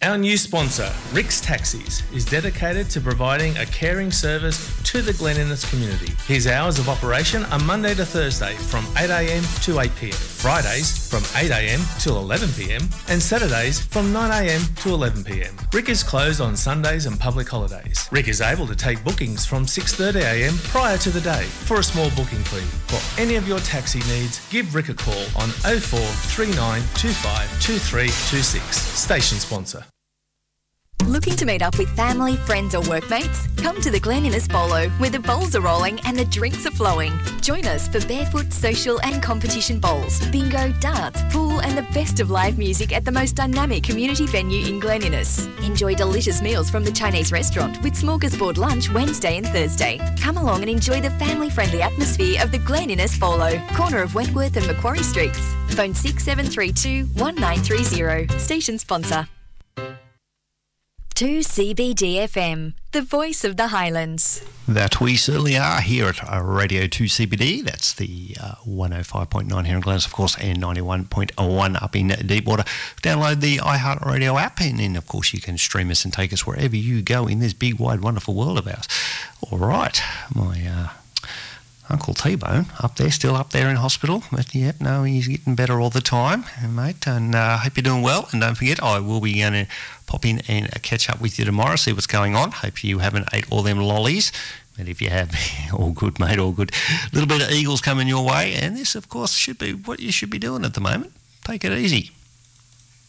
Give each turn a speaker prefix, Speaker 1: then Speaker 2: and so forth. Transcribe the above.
Speaker 1: Our new sponsor, Rick's Taxis, is dedicated to providing a caring service to the Glen Innes community. His hours of operation are Monday to Thursday from 8am to 8pm, Fridays from 8am till 11pm, and Saturdays from 9am to 11pm. Rick is closed on Sundays and public holidays. Rick is able to take bookings from 6:30am prior to the day for a small booking fee. For any of your taxi needs, give Rick a call on 0439 25 2326. Station sponsor.
Speaker 2: Looking to meet up with family, friends or workmates? Come to the Glen Innes Bolo, where the bowls are rolling and the drinks are flowing. Join us for barefoot, social and competition bowls, bingo, darts, pool and the best of live music at the most dynamic community venue in Glen Innes. Enjoy delicious meals from the Chinese restaurant with smorgasbord lunch Wednesday and Thursday. Come along and enjoy the family-friendly atmosphere of the Glen Innes Bolo, corner of Wentworth and Macquarie Streets. Phone 6732 1930. Station sponsor. 2CBD FM, the voice of the Highlands.
Speaker 3: That we certainly are here at Radio 2CBD. That's the 105.9 here in Glen Innes, of course, and 91.1 up in Deepwater. Download the iHeartRadio app, and then, of course, you can stream us and take us wherever you go in this big, wide, wonderful world of ours. All right, my Uncle T-Bone up there, still up there in hospital. But, yep, no, he's getting better all the time, mate, and hope you're doing well. And don't forget, I will be going to pop in and catch up with you tomorrow, see what's going on. Hope you haven't ate all them lollies. But if you have, all good, mate, all good. A little bit of Eagles coming your way, and this, of course, should be what you should be doing at the moment. Take it easy.